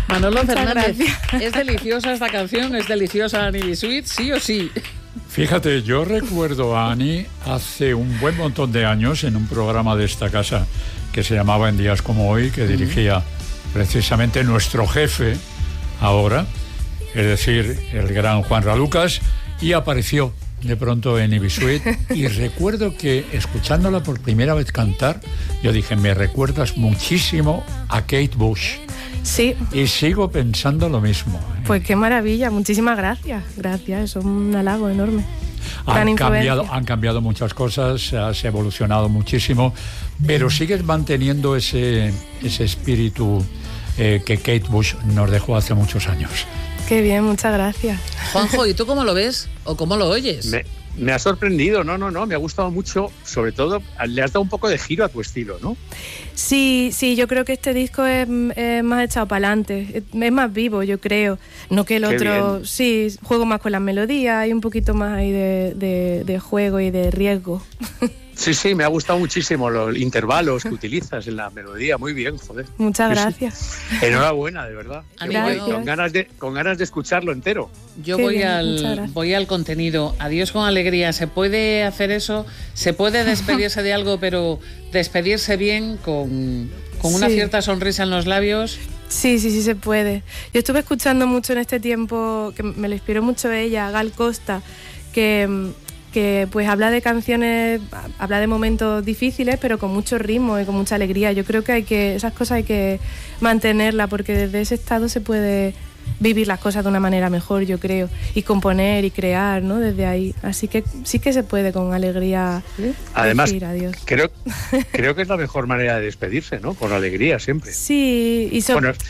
Manolo Muchas Fernández, gracias. ¿es deliciosa esta canción? ¿Es deliciosa Annie Bisuit? ¿Sí o sí? Fíjate, yo recuerdo a Annie hace un buen montón de años en un programa de esta casa que se llamaba En Días Como Hoy, que dirigía precisamente nuestro jefe ahora, es decir, el gran Juan Ralucas, y apareció de pronto en Ibisuit y recuerdo que escuchándola por primera vez cantar, yo dije, me recuerdas muchísimo a Kate Bush. Sí. Y sigo pensando lo mismo. Pues qué maravilla, muchísimas gracias. Gracias, eso es un halago enorme. Gran influencia. Han cambiado muchas cosas, se ha evolucionado muchísimo, pero sigues manteniendo ese espíritu que Kate Bush nos dejó hace muchos años. Qué bien, muchas gracias. Juanjo, ¿y tú cómo lo ves o cómo lo oyes? Me ha sorprendido, no, me ha gustado mucho, sobre todo le has dado un poco de giro a tu estilo, ¿no? Sí, yo creo que este disco es más echado para adelante, es más vivo, yo creo, no que el otro, sí, juego más con las melodías, hay un poquito más ahí de juego y de riesgo. Sí, me ha gustado muchísimo los intervalos que utilizas en la melodía, muy bien, joder. Muchas gracias. Enhorabuena, de verdad. Gracias. Con ganas de escucharlo entero. Yo voy al contenido. Adiós con alegría. ¿Se puede hacer eso? ¿Se puede despedirse de algo, pero despedirse bien con una cierta sonrisa en los labios? Sí, se puede. Yo estuve escuchando mucho en este tiempo, que me lo inspiró mucho ella, Gal Costa, que pues habla de canciones, habla de momentos difíciles, pero con mucho ritmo y con mucha alegría. Yo creo que esas cosas hay que mantenerlas, porque desde ese estado se puede vivir las cosas de una manera mejor, yo creo, y componer y crear, ¿no? Desde ahí. Así que sí que se puede con alegría. Además, decir adiós. creo que es la mejor manera de despedirse, ¿no? Con alegría siempre. Sí, y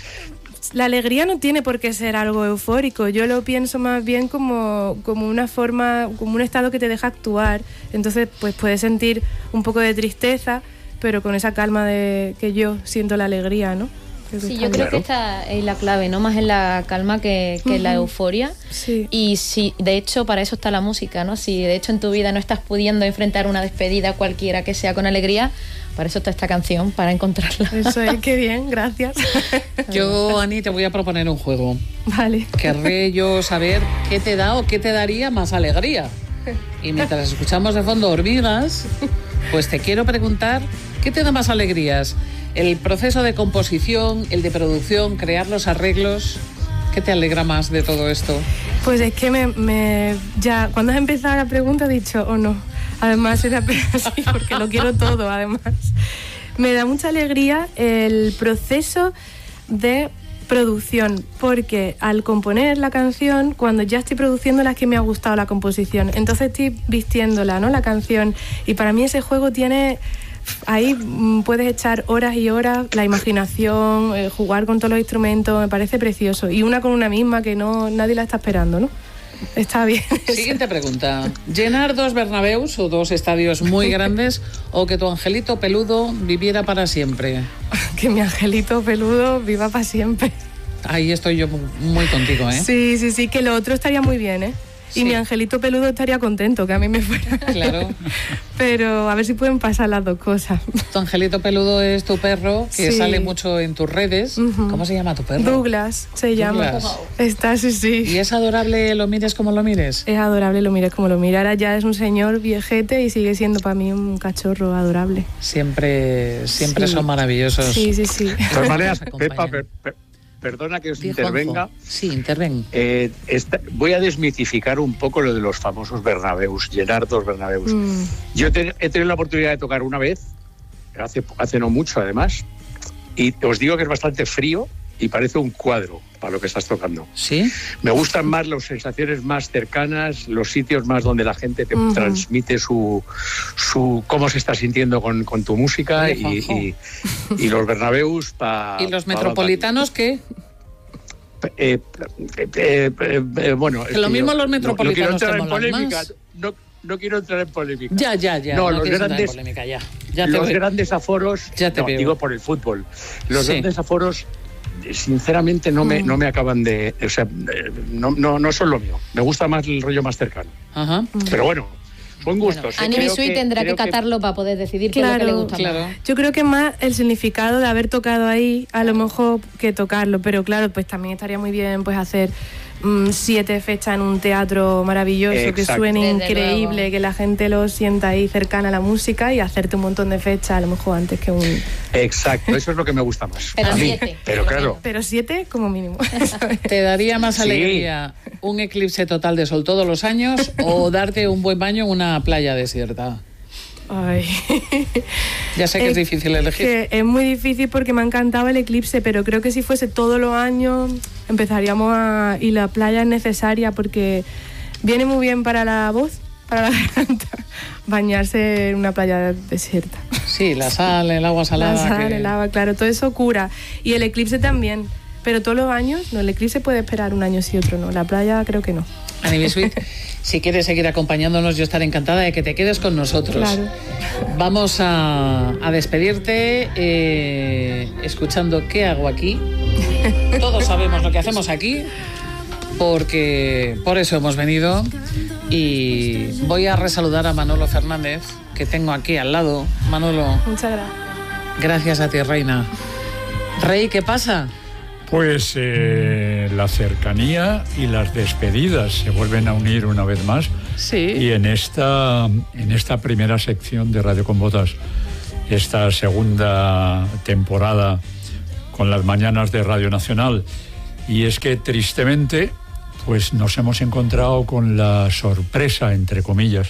la alegría no tiene por qué ser algo eufórico. Yo lo pienso más bien como una forma, como un estado que te deja actuar. Entonces, pues puedes sentir un poco de tristeza, pero con esa calma de que yo siento la alegría, ¿no? Sí, yo creo que esta es la clave, ¿no? Más en la calma que en la euforia. Sí. Y si, de hecho, para eso está la música, ¿no? Si de hecho en tu vida no estás pudiendo enfrentar una despedida cualquiera que sea con alegría, para eso está esta canción, para encontrarla. Eso es, qué bien, gracias. Yo, Ani, te voy a proponer un juego. Vale. Querré yo saber qué te da o qué te daría más alegría. Y mientras escuchamos de fondo Hormigas, pues te quiero preguntar, ¿qué te da más alegrías? El proceso de composición, el de producción, crear los arreglos, ¿qué te alegra más de todo esto? Pues es que ya cuando has empezado la pregunta he dicho, oh no, además era así porque lo quiero todo, además. Me da mucha alegría el proceso de producción, porque al componer la canción, cuando ya estoy produciéndola es que me ha gustado la composición, entonces estoy vistiéndola, ¿no? La canción, y para mí ese juego tiene... Ahí puedes echar horas y horas, la imaginación, jugar con todos los instrumentos, me parece precioso. Y una con una misma que nadie la está esperando, ¿no? Está bien. Siguiente pregunta. ¿Llenar 2 Bernabéus o 2 estadios muy grandes o que tu angelito peludo viviera para siempre? Que mi angelito peludo viva para siempre. Ahí estoy yo muy contigo, ¿eh? Sí, que lo otro estaría muy bien, ¿eh? Y mi angelito peludo estaría contento que a mí me fuera. Claro. Pero a ver si pueden pasar las dos cosas. Tu angelito peludo es tu perro, que Sí. sale mucho en tus redes. ¿Cómo se llama tu perro? Douglas se llama. Está, sí. ¿Y es adorable, lo mires como lo mires? Es adorable, lo mires como lo mira. Ahora ya es un señor viejete y sigue siendo para mí un cachorro adorable. Siempre Sí. son maravillosos. Sí. De todas maneras, Pepa, perdona que os intervenga. Sí, interven. Voy a desmitificar un poco lo de los famosos Bernabéus, llenar 2 Bernabéus. Yo he tenido la oportunidad de tocar una vez, hace no mucho además, y os digo que es bastante frío y parece un cuadro para lo que estás tocando. ¿Sí? Me gustan más las sensaciones más cercanas, los sitios más donde la gente te transmite su cómo se está sintiendo con tu música. Oye, y los Bernabéus ¿Y los metropolitanos qué? Bueno, Que lo mismo los metropolitanos no quiero entrar te en molan polémica. más. No quiero entrar en polémica. Ya. No, No los quieres entrar en grandes, polémica, ya los te veo. grandes aforos, Ya te veo. digo por el fútbol. Los Sí. grandes aforos, sinceramente, no me acaban de... O sea, no son lo mío. Me gusta más el rollo más cercano. Ajá. Pero bueno, Son gustos. Bueno, Annie Bisui tendrá que catarlo para poder decidir qué es lo que le gusta más. Yo creo que más el significado de haber tocado ahí, a lo mejor, que tocarlo, pero claro, pues también estaría muy bien pues hacer 7 fechas en un teatro maravilloso. Exacto. Que suene desde increíble, luego. Que la gente lo sienta ahí cercana a la música y hacerte un montón de fechas, a lo mejor antes que un... Exacto, eso es lo que me gusta más. Pero 7. Pero claro. Pero 7 como mínimo. ¿Te daría más alegría un eclipse total de sol todos los años o darte un buen baño en una playa desierta? Ay. Ya sé que es difícil elegir. Que es muy difícil porque me ha encantado el eclipse, pero creo que si fuese todos los años empezaríamos a... Y la playa es necesaria porque viene muy bien para la voz, para la garganta, bañarse en una playa desierta. Sí, la sal, el agua salada. La sal, el agua, claro, todo eso cura. Y el eclipse también, pero todos los años, no, el eclipse puede esperar un año sí, otro no, la playa creo que no. Annie Bisui, si quieres seguir acompañándonos, yo estaré encantada de que te quedes con nosotros. Claro. Vamos a despedirte escuchando ¿Qué hago aquí? Todos sabemos lo que hacemos aquí, porque por eso hemos venido. Y voy a resaludar a Manolo Fernández, que tengo aquí al lado. Manolo. Muchas gracias. Gracias a ti, reina. Rey, ¿qué pasa? Pues la cercanía y las despedidas se vuelven a unir una vez más. Sí. Y en esta primera sección de Radio con Botas, esta segunda temporada con las mañanas de Radio Nacional. Y es que tristemente, pues nos hemos encontrado con la sorpresa, entre comillas,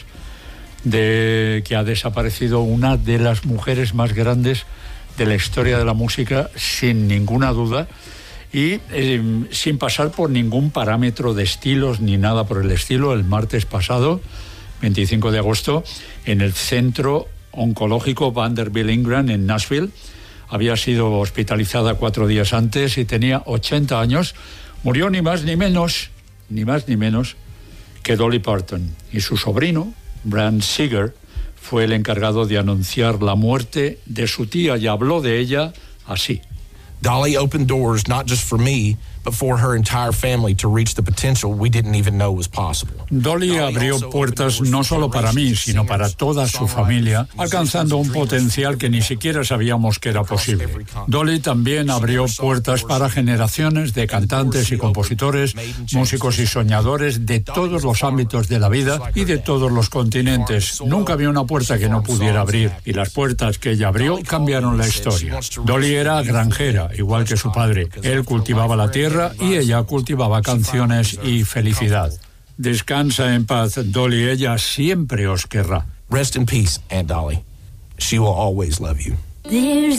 de que ha desaparecido una de las mujeres más grandes de la historia de la música, sin ninguna duda. Y sin pasar por ningún parámetro de estilos ni nada por el estilo, el martes pasado, 25 de agosto, en el Centro Oncológico Vanderbilt Ingram en Nashville. Había sido hospitalizada 4 días antes y tenía 80 años. Murió ni más ni menos que Dolly Parton. Y su sobrino, Brad Seeger, fue el encargado de anunciar la muerte de su tía y habló de ella así. Dolly opened doors not just for me, but for her entire family to reach the potential we didn't even know was possible. Dolly abrió puertas no solo para mí, sino para toda su familia, alcanzando un potencial que ni siquiera sabíamos que era posible. Dolly también abrió puertas para generaciones de cantantes y compositores, músicos y soñadores de todos los ámbitos de la vida y de todos los continentes. Nunca había una puerta que no pudiera abrir, y las puertas que ella abrió cambiaron la historia. Dolly era granjera, igual que su padre. Él cultivaba la tierra y ella cultivaba canciones y felicidad. Descansa en paz, Dolly, ella siempre os querrá. Rest in peace, Aunt Dolly. She will always love you.